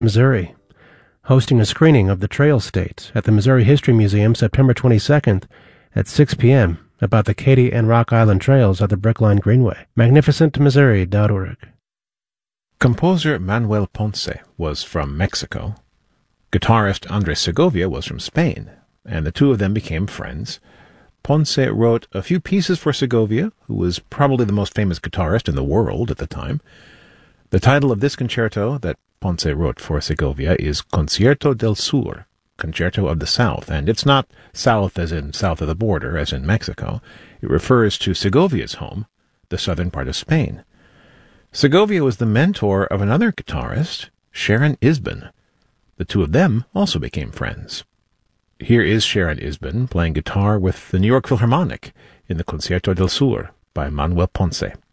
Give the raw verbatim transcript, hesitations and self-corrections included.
Missouri, hosting a screening of The Trail States at the Missouri History Museum September twenty-second at six p.m. about the Katy and Rock Island trails of the Brickline Greenway. magnificent missouri dot org. Composer Manuel Ponce was from Mexico. Guitarist Andres Segovia was from Spain, and the two of them became friends. Ponce wrote a few pieces for Segovia, who was probably the most famous guitarist in the world at the time. The title of this concerto that Ponce wrote for Segovia is Concierto del Sur, Concerto of the South, and it's not south as in south of the border, as in Mexico. It refers to Segovia's home, the southern part of Spain. Segovia was the mentor of another guitarist, Sharon Isbin. The two of them also became friends. Here is Sharon Isbin playing guitar with the New York Philharmonic in the Concierto del Sur by Manuel Ponce.